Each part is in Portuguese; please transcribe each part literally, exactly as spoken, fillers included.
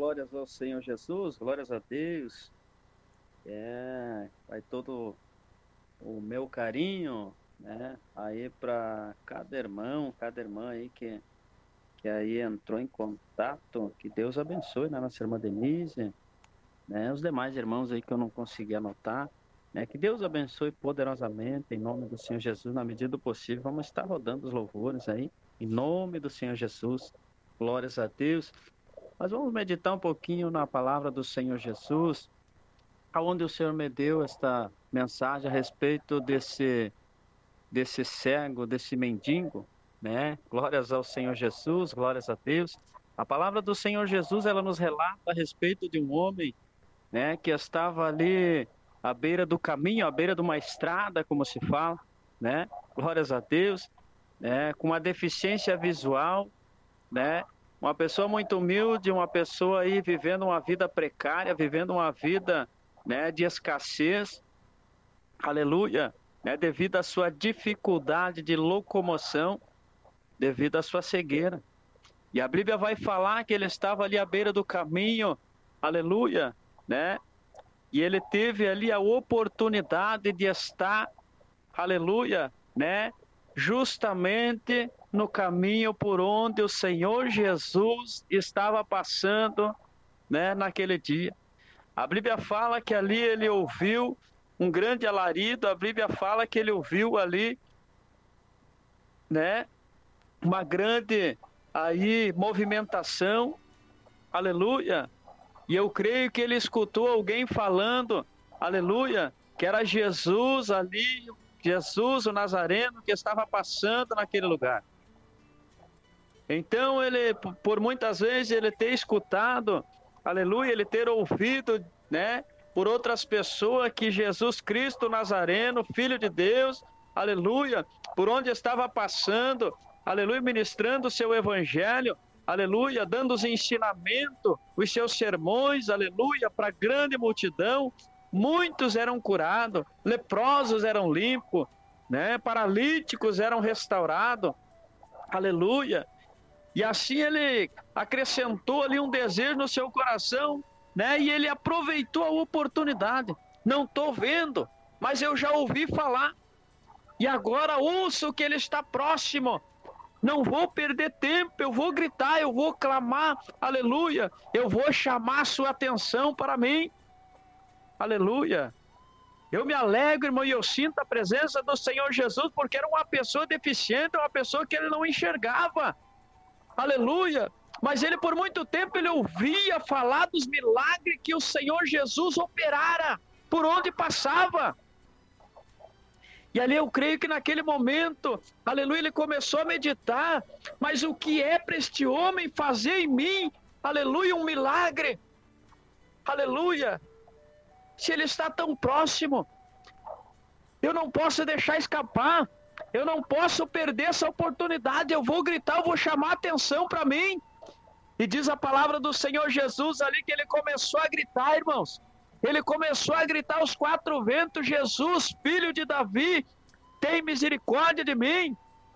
glórias ao Senhor Jesus, glórias a Deus. É, vai todo o meu carinho, né, aí para cada irmão, cada irmã aí que, que aí entrou em contato, que Deus abençoe, né, nossa irmã Denise, né, os demais irmãos aí que eu não consegui anotar, né, que Deus abençoe poderosamente, em nome do Senhor Jesus, na medida do possível. Vamos estar rodando os louvores aí, em nome do Senhor Jesus, glórias a Deus. Mas vamos meditar um pouquinho na palavra do Senhor Jesus, aonde o Senhor me deu esta mensagem a respeito desse, desse cego, desse mendigo, né? Glórias ao Senhor Jesus, glórias a Deus. A palavra do Senhor Jesus, ela nos relata a respeito de um homem, né, que estava ali à beira do caminho, à beira de uma estrada, como se fala, né? Glórias a Deus, né? Com uma deficiência visual, né? Uma pessoa muito humilde, uma pessoa aí vivendo uma vida precária, vivendo uma vida, né, de escassez, aleluia, né, devido à sua dificuldade de locomoção, devido à sua cegueira. E a Bíblia vai falar que ele estava ali à beira do caminho, aleluia, né? E ele teve ali a oportunidade de estar, aleluia, né, justamente no caminho por onde o Senhor Jesus estava passando, né, naquele dia. A Bíblia fala que ali ele ouviu um grande alarido, a Bíblia fala que ele ouviu ali, né, uma grande aí movimentação, aleluia, e eu creio que ele escutou alguém falando, aleluia, que era Jesus ali, Jesus o Nazareno, que estava passando naquele lugar. Então ele, por muitas vezes, ele ter escutado, aleluia, ele ter ouvido, né, por outras pessoas que Jesus Cristo Nazareno, Filho de Deus, aleluia, por onde estava passando, aleluia, ministrando o seu evangelho, aleluia, dando os ensinamentos, os seus sermões, aleluia, para a grande multidão. Muitos eram curados, leprosos eram limpos, né, paralíticos eram restaurados, aleluia. E assim ele acrescentou ali um desejo no seu coração, né? E ele aproveitou a oportunidade. Não estou vendo, mas eu já ouvi falar. E agora ouço que ele está próximo. Não vou perder tempo, eu vou gritar, eu vou clamar, aleluia. Eu vou chamar sua atenção para mim, aleluia. Eu me alegro, irmão, e eu sinto a presença do Senhor Jesus, porque era uma pessoa deficiente, uma pessoa que ele não enxergava. Aleluia, mas ele por muito tempo ele ouvia falar dos milagres que o Senhor Jesus operara, por onde passava. E ali eu creio que naquele momento, aleluia, ele começou a meditar, mas o que é para este homem fazer em mim, aleluia, um milagre, aleluia, se ele está tão próximo, eu não posso deixar escapar. Eu não posso perder essa oportunidade, eu vou gritar, eu vou chamar atenção para mim. E diz a palavra do Senhor Jesus ali que ele começou a gritar, irmãos. Ele começou a gritar aos quatro ventos: Jesus, filho de Davi, tem misericórdia de mim.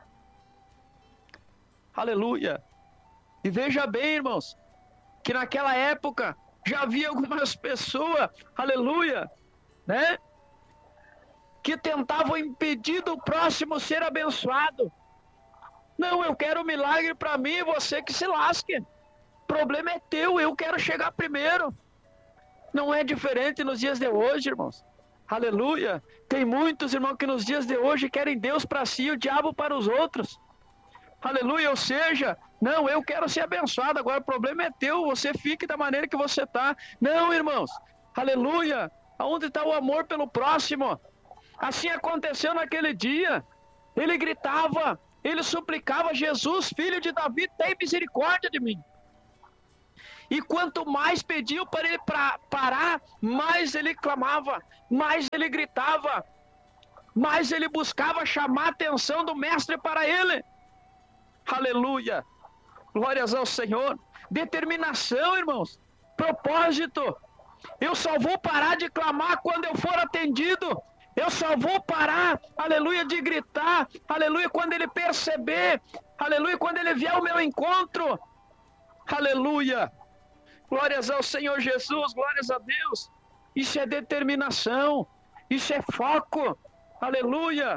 Aleluia. E veja bem, irmãos, que naquela época já havia algumas pessoas, aleluia, né, que tentavam impedir do próximo ser abençoado. Não, eu quero um milagre para mim, você que se lasque. O problema é teu, eu quero chegar primeiro. Não é diferente nos dias de hoje, irmãos. Aleluia. Tem muitos, irmãos, que nos dias de hoje querem Deus para si e o diabo para os outros. Aleluia, ou seja, não, eu quero ser abençoado, agora o problema é teu, você fique da maneira que você está. Não, irmãos, aleluia. Aonde está o amor pelo próximo? Assim aconteceu naquele dia. Ele gritava, ele suplicava: Jesus, filho de Davi, tem misericórdia de mim. E quanto mais pediu para ele pra parar, mais ele clamava, mais ele gritava, mais ele buscava chamar a atenção do mestre para ele. Aleluia, glórias ao Senhor. Determinação, irmãos, propósito. Eu só vou parar de clamar quando eu for atendido. Eu só vou parar, aleluia, de gritar, aleluia, quando ele perceber, aleluia, quando ele vier ao meu encontro, aleluia. Glórias ao Senhor Jesus, glórias a Deus. Isso é determinação, isso é foco, aleluia.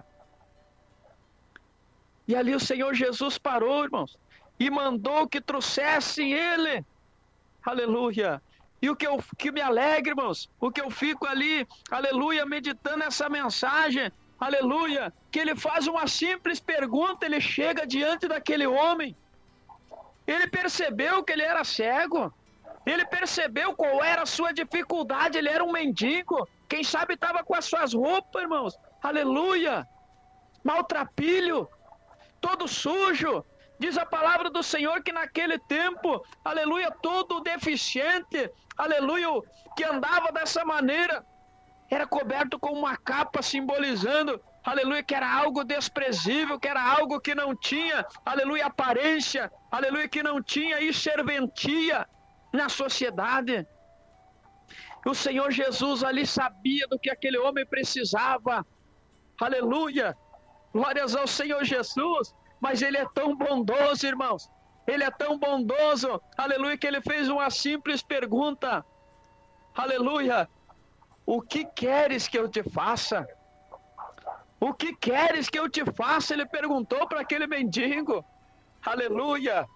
E ali o Senhor Jesus parou, irmãos, e mandou que trouxessem ele, aleluia. E o que, eu, que me alegra, irmãos, o que eu fico ali, aleluia, meditando essa mensagem, aleluia, que ele faz uma simples pergunta, ele chega diante daquele homem, ele percebeu que ele era cego, ele percebeu qual era a sua dificuldade, ele era um mendigo, quem sabe estava com as suas roupas, irmãos, aleluia, maltrapilho, todo sujo. Diz a palavra do Senhor que naquele tempo, aleluia, todo deficiente, aleluia, que andava dessa maneira, era coberto com uma capa simbolizando, aleluia, que era algo desprezível, que era algo que não tinha, aleluia, aparência, aleluia, que não tinha e serventia na sociedade. O Senhor Jesus ali sabia do que aquele homem precisava, aleluia, glórias ao Senhor Jesus. Mas ele é tão bondoso, irmãos, ele é tão bondoso, aleluia, que ele fez uma simples pergunta, aleluia, o que queres que eu te faça? O que queres que eu te faça? Ele perguntou para aquele mendigo, aleluia,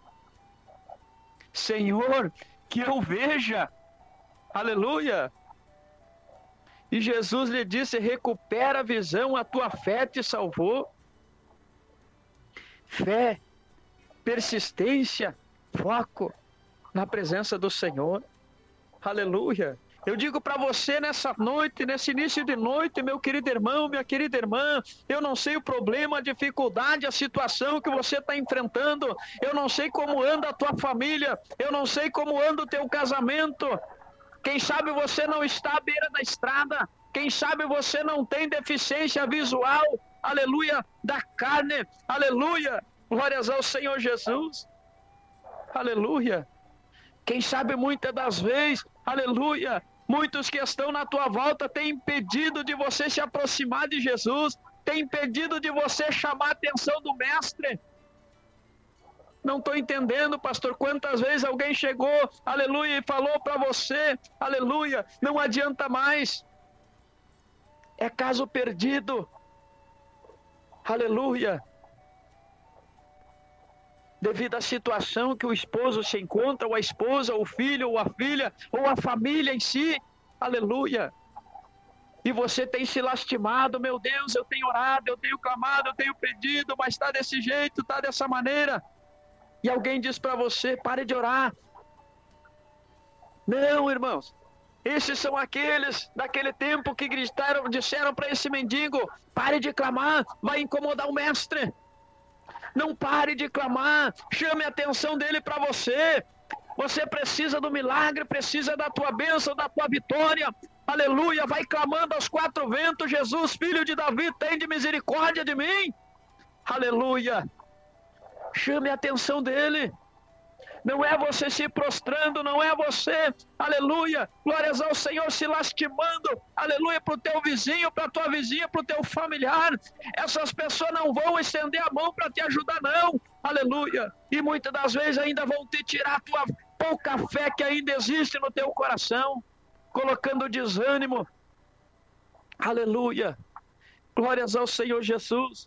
Senhor, que eu veja, aleluia, e Jesus lhe disse, recupera a visão, a tua fé te salvou. Fé, persistência, foco na presença do Senhor, aleluia. Eu digo para você nessa noite, nesse início de noite, meu querido irmão, minha querida irmã, eu não sei o problema, a dificuldade, a situação que você está enfrentando, eu não sei como anda a tua família, eu não sei como anda o teu casamento, quem sabe você não está à beira da estrada, quem sabe você não tem deficiência visual, aleluia, da carne, aleluia, glórias ao Senhor Jesus, aleluia. Quem sabe muitas das vezes, aleluia, muitos que estão na tua volta têm impedido de você se aproximar de Jesus, têm impedido de você chamar a atenção do Mestre. Não estou entendendo, pastor, quantas vezes alguém chegou, aleluia, e falou para você, aleluia, não adianta mais, é caso perdido. Aleluia. Devido à situação que o esposo se encontra, ou a esposa, ou o filho, ou a filha, ou a família em si. Aleluia. E você tem se lastimado, meu Deus, eu tenho orado, eu tenho clamado, eu tenho pedido, mas está desse jeito, está dessa maneira. E alguém diz para você, pare de orar. Não, irmãos. Esses são aqueles daquele tempo que gritaram, disseram para esse mendigo, pare de clamar, vai incomodar o mestre. Não pare de clamar, chame a atenção dele para você. Você precisa do milagre, precisa da tua bênção, da tua vitória. Aleluia, vai clamando aos quatro ventos, Jesus, filho de Davi, tem de misericórdia de mim. Aleluia, chame a atenção dele. Não é você se prostrando, não é você, aleluia, glórias ao Senhor, se lastimando, aleluia, para o teu vizinho, para a tua vizinha, para o teu familiar. Essas pessoas não vão estender a mão para te ajudar, não, aleluia. E muitas das vezes ainda vão te tirar a tua pouca fé que ainda existe no teu coração, colocando desânimo, aleluia, glórias ao Senhor Jesus.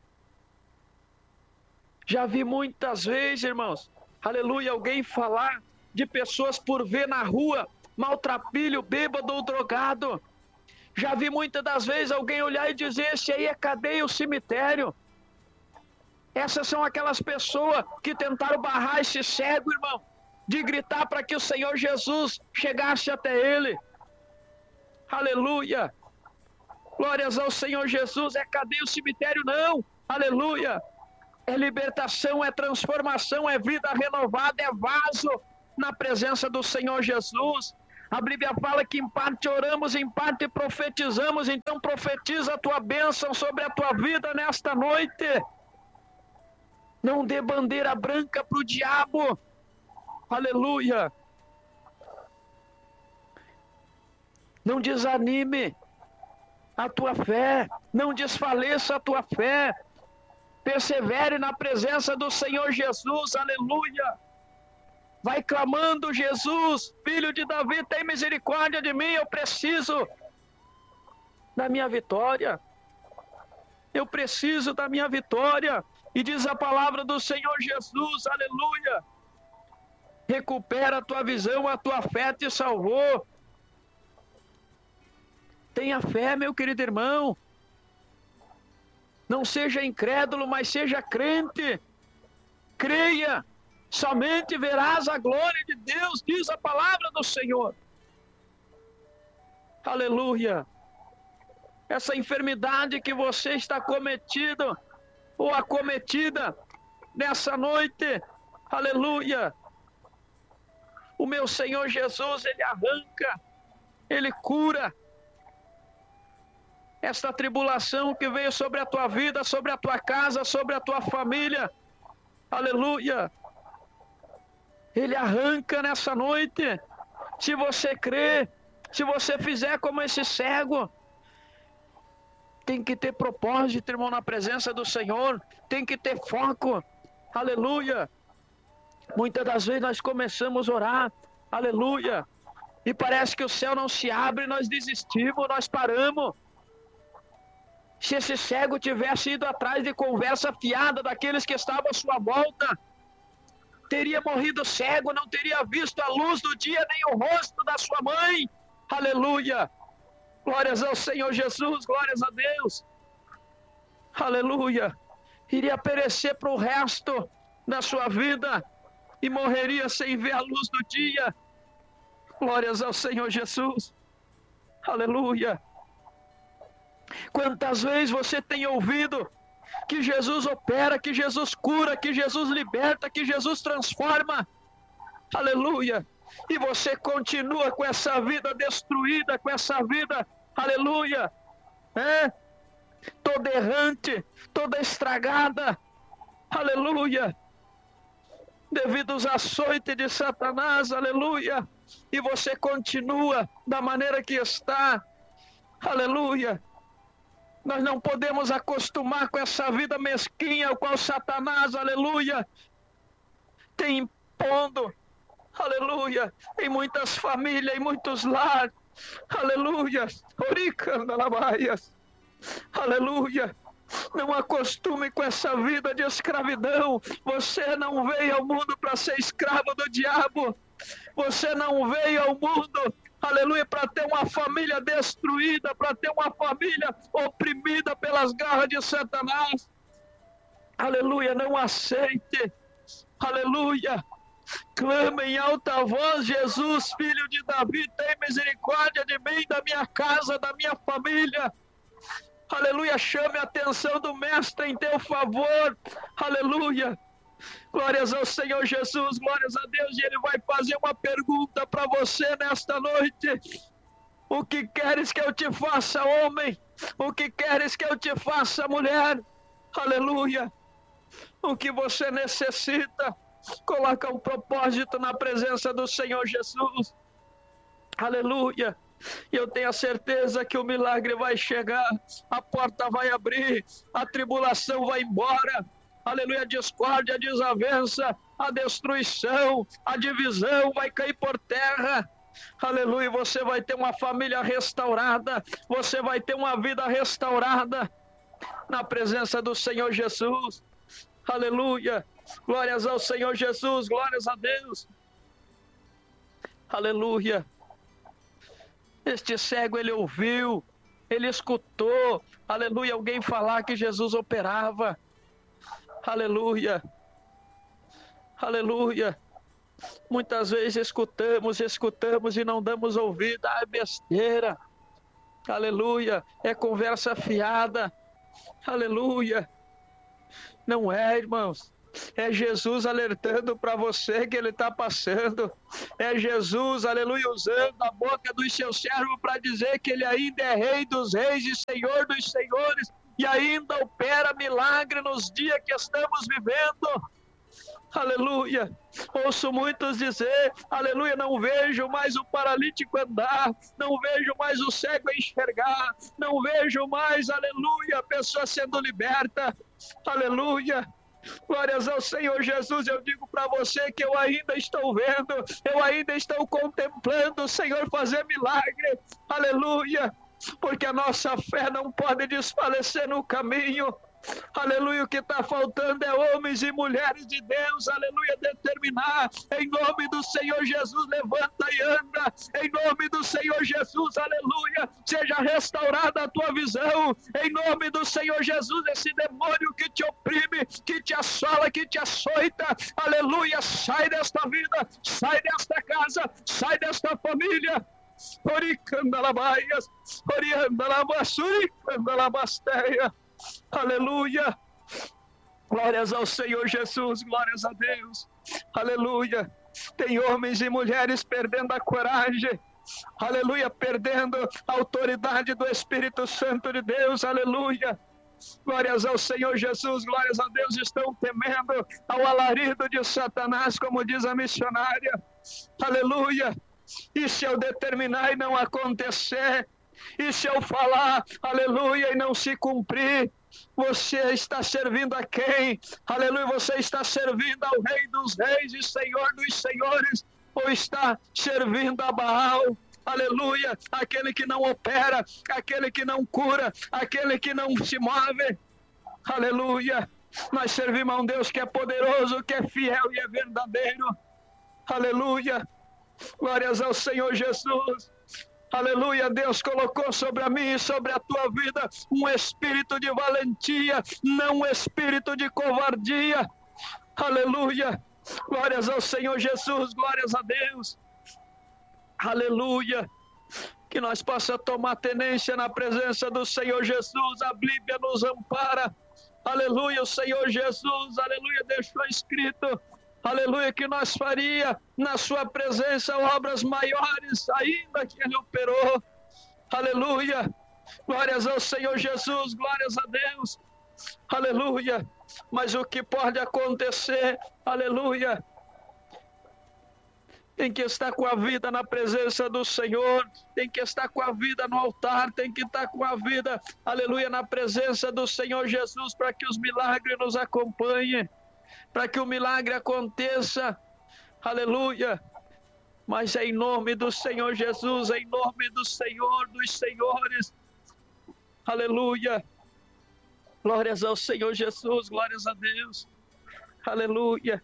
Já vi muitas vezes, irmãos, aleluia, alguém falar de pessoas por ver na rua, maltrapilho, bêbado ou drogado. Já vi muitas das vezes alguém olhar e dizer, esse aí é cadeia ou cemitério. Essas são aquelas pessoas que tentaram barrar esse cego, irmão, de gritar para que o Senhor Jesus chegasse até ele. Aleluia. Glórias ao Senhor Jesus, é cadeia ou cemitério? Não. Aleluia. É libertação, é transformação, é vida renovada, é vaso na presença do Senhor Jesus. A Bíblia fala que em parte oramos, em parte profetizamos, então profetiza a tua bênção sobre a tua vida nesta noite. Não dê bandeira branca para o diabo. Aleluia. Não desanime a tua fé, não desfaleça a tua fé. Persevere na presença do Senhor Jesus, aleluia. vai clamando: Jesus, filho de Davi, tem misericórdia de mim, eu preciso da minha vitória. Eu preciso da minha vitória. E diz a palavra do Senhor Jesus, aleluia: recupera a tua visão, a tua fé te salvou. Tenha fé, meu querido irmão. Não seja incrédulo, mas seja crente. Creia, somente verás a glória de Deus, diz a palavra do Senhor. Aleluia. Essa enfermidade que você está cometido ou acometida nessa noite, aleluia, o meu Senhor Jesus, Ele arranca, Ele cura esta tribulação que veio sobre a tua vida, sobre a tua casa, sobre a tua família, aleluia. Ele arranca nessa noite, se você crer, se você fizer como esse cego. Tem que ter propósito, irmão, na presença do Senhor, tem que ter foco, aleluia. Muitas das vezes nós começamos a orar, aleluia, e parece que o céu não se abre, nós desistimos, nós paramos. Se esse cego tivesse ido atrás de conversa fiada daqueles que estavam à sua volta, teria morrido cego, não teria visto a luz do dia, nem o rosto da sua mãe, aleluia. Glórias ao Senhor Jesus, glórias a Deus, aleluia. Iria perecer para o resto da sua vida e morreria sem ver a luz do dia. Glórias ao Senhor Jesus, aleluia. Quantas vezes você tem ouvido que Jesus opera, que Jesus cura, que Jesus liberta, que Jesus transforma, aleluia, e você continua com essa vida destruída, com essa vida, aleluia, é? toda errante, toda estragada, aleluia, devido aos açoites de Satanás, aleluia, e você continua da maneira que está, aleluia. Nós não podemos acostumar com essa vida mesquinha, o qual Satanás, aleluia, tem impondo, aleluia, em muitas famílias, em muitos lares, aleluia, oricandalabaias, aleluia. Não acostume com essa vida de escravidão. Você não veio ao mundo para ser escravo do diabo. Você não veio ao mundo, aleluia, para ter uma família destruída, para ter uma família oprimida pelas garras de Satanás. Aleluia, não aceite, aleluia. Clama em alta voz: Jesus, filho de Davi, tem misericórdia de mim, da minha casa, da minha família. Aleluia, chame a atenção do Mestre em teu favor, aleluia. Glórias ao Senhor Jesus, glórias a Deus. E Ele vai fazer uma pergunta para você nesta noite: o que queres que eu te faça, homem? O que queres que eu te faça, mulher? Aleluia. O que você necessita? Coloca um propósito na presença do Senhor Jesus, aleluia. E eu tenho a certeza que o milagre vai chegar, a porta vai abrir, a tribulação vai embora, aleluia. A discórdia, a desavença, a destruição, a divisão vai cair por terra, aleluia. Você vai ter uma família restaurada, você vai ter uma vida restaurada na presença do Senhor Jesus, aleluia. Glórias ao Senhor Jesus, glórias a Deus, aleluia. Este cego, ele ouviu, ele escutou, aleluia, alguém falar que Jesus operava, aleluia, aleluia. Muitas vezes escutamos, escutamos e não damos ouvido, ah, é besteira, aleluia, é conversa fiada, aleluia. Não é, irmãos. É Jesus alertando para você que Ele está passando. É Jesus, aleluia, usando a boca dos seus servos para dizer que Ele ainda é Rei dos reis e Senhor dos senhores, e ainda opera milagre nos dias que estamos vivendo. Aleluia. Ouço muitos dizer, aleluia, não vejo mais o paralítico andar, não vejo mais o cego enxergar, não vejo mais, aleluia, a pessoa sendo liberta, aleluia. Glórias ao Senhor Jesus. Eu digo para você que eu ainda estou vendo, eu ainda estou contemplando o Senhor fazer milagre. Aleluia. Porque a nossa fé não pode desfalecer no caminho. Aleluia, o que está faltando é homens e mulheres de Deus, aleluia, determinar, em nome do Senhor Jesus, levanta e anda, em nome do Senhor Jesus, aleluia, seja restaurada a tua visão, em nome do Senhor Jesus, esse demônio que te oprime, que te assola, que te açoita, aleluia, sai desta vida, sai desta casa, sai desta família. Oricandalabaias, oriandalabassuricandalambasteia. Aleluia, glórias ao Senhor Jesus, glórias a Deus, aleluia. Tem homens e mulheres perdendo a coragem, aleluia, perdendo a autoridade do Espírito Santo de Deus, aleluia. Glórias ao Senhor Jesus, glórias a Deus, estão temendo ao alarido de Satanás, como diz a missionária, aleluia. E se eu determinar e não acontecer, e se eu falar, aleluia, e não se cumprir, você está servindo a quem? Aleluia, você está servindo ao Rei dos Reis e Senhor dos Senhores, ou está servindo a Baal? Aleluia, aquele que não opera, aquele que não cura, aquele que não se move. Aleluia, nós servimos a um Deus que é poderoso, que é fiel e é verdadeiro. Aleluia, glórias ao Senhor Jesus. Aleluia, Deus colocou sobre a mim e sobre a tua vida um espírito de valentia, não um espírito de covardia. Aleluia, glórias ao Senhor Jesus, glórias a Deus. Aleluia, que nós possamos tomar tenência na presença do Senhor Jesus, a Bíblia nos ampara. Aleluia, o Senhor Jesus, aleluia, deixou escrito, aleluia, que nós faria na sua presença obras maiores ainda que ele operou. Aleluia, glórias ao Senhor Jesus, glórias a Deus. Aleluia, mas o que pode acontecer, aleluia, tem que estar com a vida na presença do Senhor, tem que estar com a vida no altar, tem que estar com a vida, aleluia, na presença do Senhor Jesus, para que os milagres nos acompanhem, para que o milagre aconteça, aleluia. Mas é em nome do Senhor Jesus, é em nome do Senhor dos Senhores, aleluia. Glórias ao Senhor Jesus, glórias a Deus, aleluia.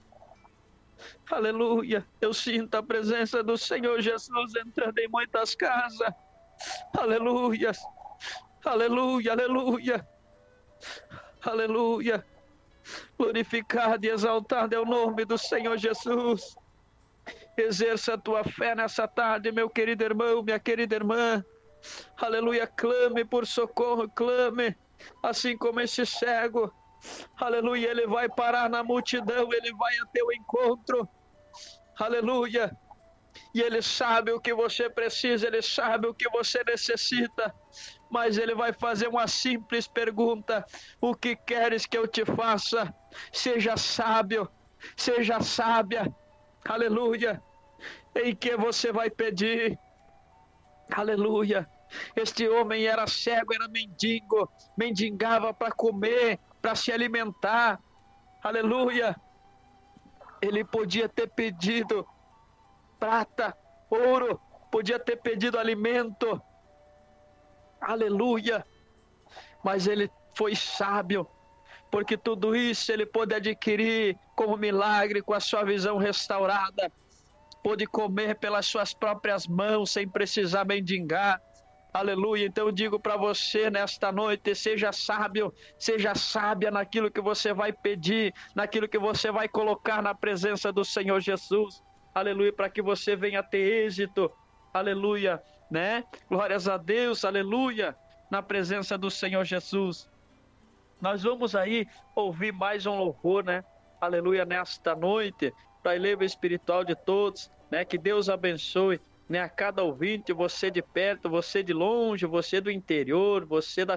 Aleluia, eu sinto a presença do Senhor Jesus entrando em muitas casas. Aleluia, aleluia, aleluia, aleluia. Glorificado e exaltado é o nome do Senhor Jesus. Exerça a tua fé nessa tarde, meu querido irmão, minha querida irmã. Aleluia, clame por socorro, clame, assim como esse cego. Aleluia, ele vai parar na multidão, ele vai a teu encontro. Aleluia, e ele sabe o que você precisa, ele sabe o que você necessita, mas ele vai fazer uma simples pergunta: o que queres que eu te faça? Seja sábio, seja sábia. Aleluia, em que você vai pedir? Aleluia, este homem era cego, era mendigo, mendigava para comer, para se alimentar. Aleluia, ele podia ter pedido prata, ouro, podia ter pedido alimento. Aleluia, mas ele foi sábio, porque tudo isso ele pôde adquirir como milagre, com a sua visão restaurada, pôde comer pelas suas próprias mãos, sem precisar mendigar. Aleluia, então eu digo para você nesta noite, seja sábio, seja sábia naquilo que você vai pedir, naquilo que você vai colocar na presença do Senhor Jesus. Aleluia, para que você venha ter êxito. Aleluia, né? Glórias a Deus, aleluia, na presença do Senhor Jesus. Nós vamos aí ouvir mais um louvor, né? Aleluia, nesta noite, para a eleva espiritual de todos, né? Que Deus abençoe, né, a cada ouvinte, você de perto, você de longe, você do interior, você da